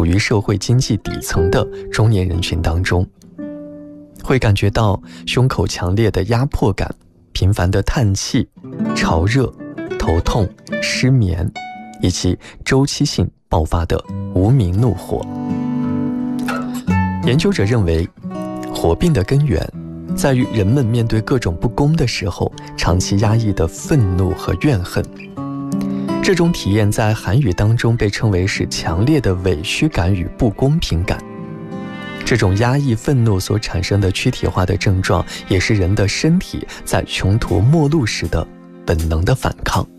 处于社会经济底层的中年人群当中，会感觉到胸口强烈的压迫感、频繁的叹气、潮热、头痛、失眠，以及周期性爆发的无名怒火。研究者认为，火并的根源在于人们面对各种不公的时候长期压抑的愤怒和怨恨。这种体验在韩语当中被称为是强烈的委屈感与不公平感。这种压抑愤怒所产生的躯体化的症状，也是人的身体在穷途末路时的本能的反抗。